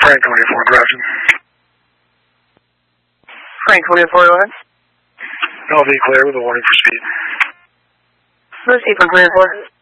Frank 24, Grafton. Frank 24, go ahead. LV clear with a warning for speed. Proceed from 24.